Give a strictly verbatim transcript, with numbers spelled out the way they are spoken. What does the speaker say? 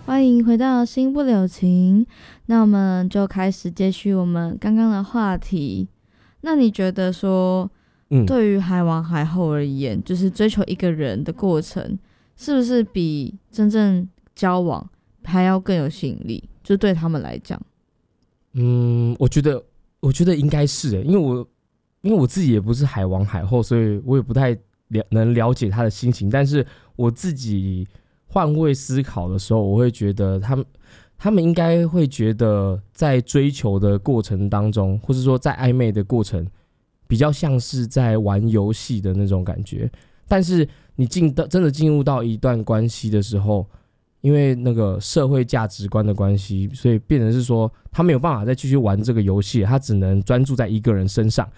欢迎回到心不留情。那我们就开始接续我们刚刚的话题。那你觉得说，嗯，对于海王海后而言，就是追求一个人的过程，是不是比真正交往还要更有吸引力？就对他们来讲， 嗯，我觉得，我觉得应该是诶，因为我因为我自己也不是海王海后，所以我也不太了能了解他的心情。但是我自己换位思考的时候，我会觉得他们他们应该会觉得，在追求的过程当中，或是说在暧昧的过程，比较像是在玩游戏的那种感觉。但是你进到真的进入到一段关系的时候，因为那个社会价值观的关系，所以变成是说他没有办法再继续玩这个游戏，他只能专注在一个人身上。